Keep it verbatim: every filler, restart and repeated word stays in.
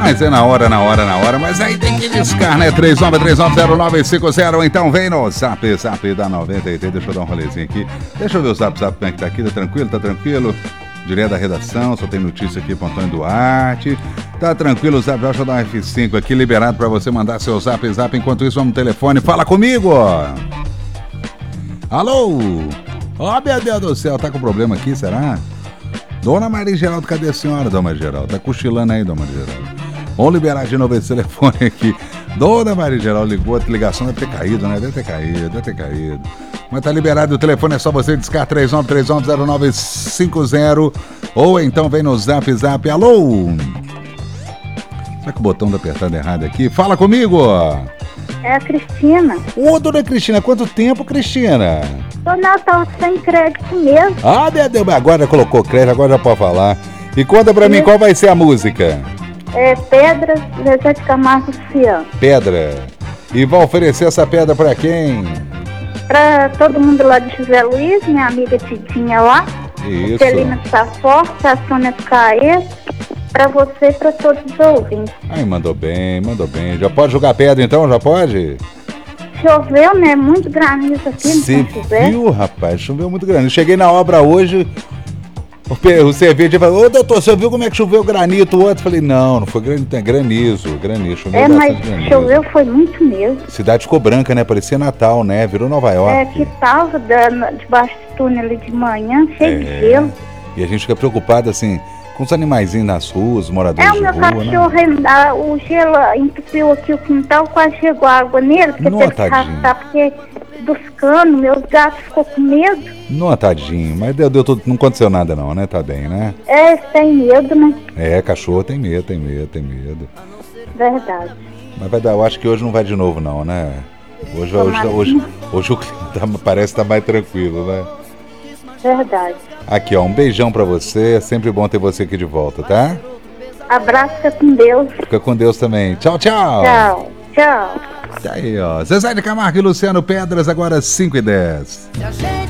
Mas é na hora, na hora, na hora. Mas aí tem que discar, né? três nove três nove zero nove cinco zero. Então vem no Zap Zap da noventa e oito. Deixa eu dar um rolezinho aqui. Deixa eu ver o Zap Zap como é que tá aqui. Tá tranquilo? Tá tranquilo? Direto da redação, só tem notícia aqui pro Antônio Duarte. Tá tranquilo, o Zap, deixa eu dar um F cinco aqui, liberado pra você mandar seu Zap Zap. Enquanto isso, vamos no telefone, fala comigo! Alô? Ó, oh, meu Deus do céu, tá com problema aqui, será? Dona Maria Geraldo, cadê a senhora, Dona Geraldo? Tá cochilando aí, Dona Geraldo. Vamos liberar de novo esse telefone aqui. Dona Maria Geraldo ligou, a ligação deve ter caído, né? Deve ter caído, deve ter caído. Mas tá liberado o telefone, é só você discar três nove três nove zero nove cinco zero ou então vem no Zap Zap. Alô? Será que o botão tá apertado errado aqui? Fala comigo! É a Cristina. Ô, Dona Cristina, quanto tempo, Cristina? Dona, eu tava sem crédito mesmo. Ah, meu Deus, agora colocou crédito, agora já pode falar. E conta pra mim qual vai ser a música. É Pedras, Zezé de Camargo Luciano. Pedra. E vai oferecer essa pedra pra quem? Pra todo mundo lá de José Luiz, minha amiga Titinha lá. Isso. Celina Saforte, a Sônia Caes. Pra você e pra todos os ouvintes. Ai, mandou bem, mandou bem. Já pode jogar pedra então? Já pode? Choveu, né? Muito granizo aqui no Você São José. viu, rapaz? Choveu muito granizo. Cheguei na obra hoje, o cerveja falou, ô doutor, você viu como é que choveu granizo? O outro, falei, não, não foi granizo, é granizo, granizo. Choveu é, mas granizo. Choveu foi muito mesmo. Cidade ficou branca, né? Parecia Natal, né? Virou Nova York. É, que tava da, debaixo do túnel ali de manhã, cheio é. de gelo. E a gente fica preocupado, assim, com os animaizinhos nas ruas, moradores é, de rua. É, o meu rua, cachorro, né? O gelo entupiu aqui o quintal, quase chegou água nele, porque Não, teve que tadinho. arrastar, porque dos canos, meus gatos ficou com medo. Não, tadinho, mas deu, deu tudo, não aconteceu nada não, né? Tá bem, né? É, tem medo, né? É, cachorro tem medo, tem medo, tem medo. Verdade. Mas vai dar, eu acho que hoje não vai de novo não, né? Hoje, hoje, hoje, hoje o clima tá, parece estar tá mais tranquilo, né? Verdade. Aqui, ó, um beijão pra você, é sempre bom ter você aqui de volta, tá? Abraço, fica com Deus. Fica com Deus também. Tchau, tchau. Tchau, tchau. Tá aí, ó. Zezé de Camargo e Luciano Pedras, agora cinco e dez.